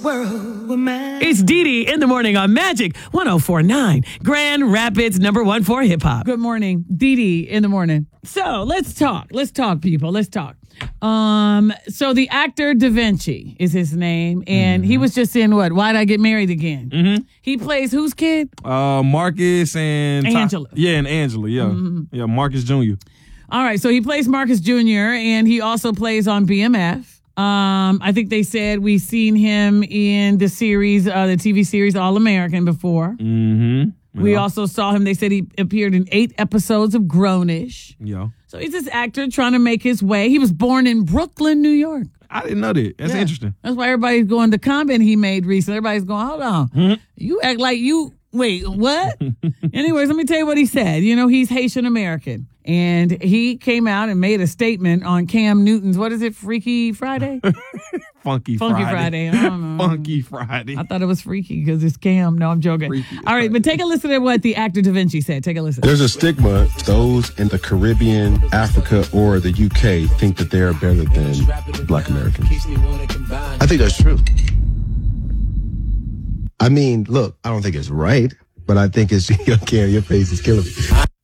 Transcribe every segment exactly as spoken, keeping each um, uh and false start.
It's Dee Dee in the morning on Magic one oh four point nine, Grand Rapids number one for hip hop. Good morning, Dee Dee in the morning. So let's talk. Let's talk, people. Let's talk. Um, so the actor Da Vinci is his name, and mm-hmm. he was just in what? Why'd I Get Married Again? Mm-hmm. He plays whose kid? Uh, Marcus and Angela. Ty- yeah, and Angela. Yeah, mm-hmm. yeah, Marcus Junior All right, so he plays Marcus Junior, and he also plays on B M F. Um, I think they said we've seen him in the series, uh, the T V series All American before. Mm-hmm. Yeah. We also saw him. They said he appeared in eight episodes of Grownish. Yeah. So he's this actor trying to make his way. He was born in Brooklyn, New York. I didn't know that. That's yeah. interesting. That's why everybody's going, the comment he made recently, everybody's going, hold on. Mm-hmm. You act like you, wait, what? Anyways, let me tell you what he said. You know, he's Haitian American. And he came out and made a statement on Cam Newton's, what is it, Freaky Friday? Funky, Funky Friday. Friday. I don't know. Funky Friday. I thought it was freaky because it's Cam. No, I'm joking. Freaky All right, but take a listen to what the actor Da Vinci said. Take a listen. There's a stigma. Those in the Caribbean, Africa, or the U K think that they are better than Black Americans. I think that's true. I mean, look, I don't think it's right, but I think it's, Cam, your face is killing me.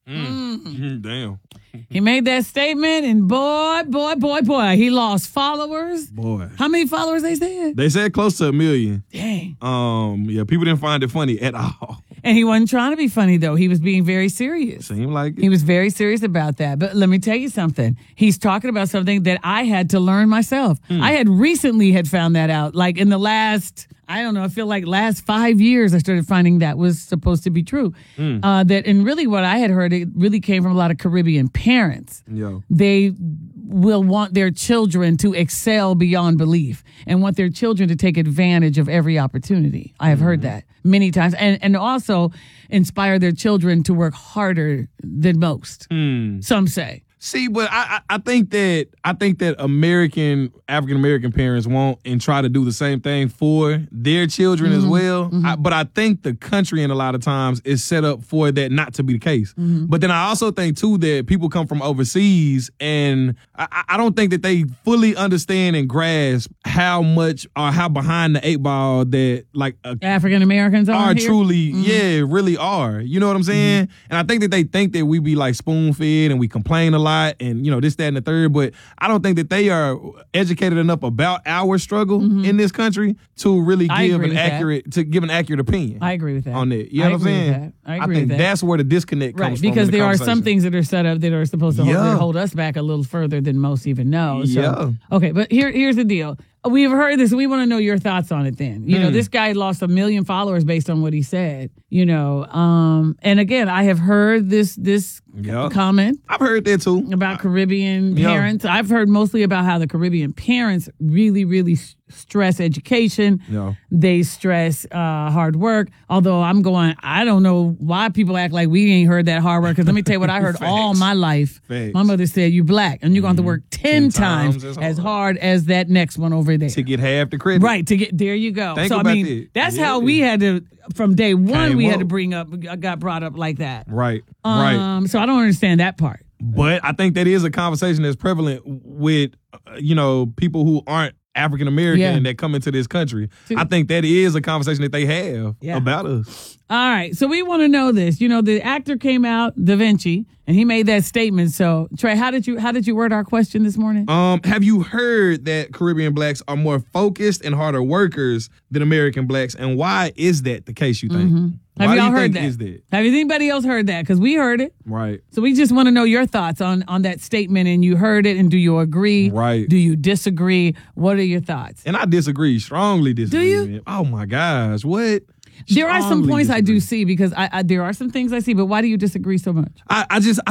Mm. Damn. He made that statement, and boy, boy, boy, boy, he lost followers. Boy. How many followers they said? They said close to a million. Dang. Um, yeah, people didn't find it funny at all. And he wasn't trying to be funny, though. He was being very serious. Seemed like it. He was very serious about that. But let me tell you something. He's talking about something that I had to learn myself. Hmm. I had recently had found that out. Like in the last, I don't know, I feel like last five years, I started finding that was supposed to be true. Hmm. Uh, that and really what I had heard, it really came from a lot of Caribbean parents. Yo. They will want their children to excel beyond belief and want their children to take advantage of every opportunity. I have mm-hmm. heard that many times. And and also inspire their children to work harder than most, mm. some say. See, but I, I think that I think that American African American parents want and try to do the same thing for their children mm-hmm. as well. Mm-hmm. I, but I think the country, in a lot of times, is set up for that not to be the case. Mm-hmm. But then I also think too that people come from overseas, and I, I don't think that they fully understand and grasp how much or how behind the eight ball that like African Americans are, are here? truly, mm-hmm. yeah, really are. You know what I'm saying? Mm-hmm. And I think that they think that we be like spoon fed and we complain a lot. And, you know, this, that, and the third. But I don't think that they are educated enough about our struggle mm-hmm. in this country to really give an accurate that. to give an accurate opinion. I agree with that. On that. You know I what I'm saying? I agree I think with that. that's where the disconnect right, comes from. Because the there are some things that are set up that are supposed to yeah. hold, hold us back a little further than most even know. So, yeah. Okay, but here, here's the deal. We've heard this. We want to know your thoughts on it then. You mm. know, this guy lost a million followers based on what he said, you know. Um, and again, I have heard this this yep. comment. I've heard that too. About Caribbean yep. parents. I've heard mostly about how the Caribbean parents really, really stress education. Yep. They stress uh, hard work. Although I'm going, I don't know why people act like we ain't heard that hard work. Because let me tell you what I heard all my life. Facts. My mother said, you black, and you're going to have to work ten, ten times, times as, hard. as hard as that next one over there. To get half the credit. Right, to get, there you go. Think so, about I mean, that. that's yeah. how we had to, from day one, Came we up. had to bring up, got brought up like that. Right, um, right. So I don't understand that part. But I think that is a conversation that's prevalent with, uh, you know, people who aren't African American yeah. that come into this country. I think that is a conversation that they have yeah. about us. All right. So we want to know this. You know, the actor came out, Da Vinci, and he made that statement. So, Trey, how did you how did you word our question this morning? Um, have you heard that Caribbean blacks are more focused and harder workers than American blacks? And why is that the case, you think? Mm-hmm. Have Why y'all do you heard think that? is that? Have anybody else heard that? Because we heard it. Right. So we just want to know your thoughts on, on that statement, and you heard it, and do you agree? Right. Do you disagree? What are your thoughts? And I disagree, strongly disagree. Do you? Man. Oh my gosh, what? There are some Strongly points disagree. I do see because I, I there are some things I see, but why do you disagree so much? I, I just